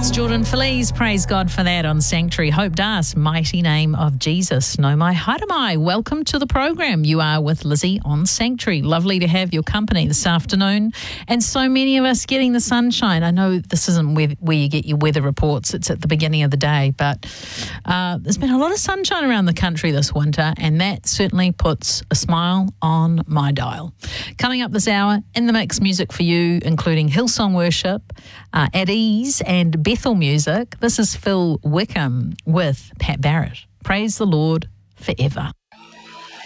Jordan Feliz, praise God for that on Sanctuary. Hope Das, mighty name of Jesus. No mai haere mai. Welcome to the program. You are with Lizzie on Sanctuary. Lovely to have your company this afternoon. And so many of us getting the sunshine. I know this isn't where you get your weather reports. It's at the beginning of the day. But there's been a lot of sunshine around the country this winter, and that certainly puts a smile on my dial. Coming up this hour, in the mix, music for you, including Hillsong Worship, At Ease, and Bethel Music. This is Phil Wickham with Pat Barrett. Praise the Lord forever.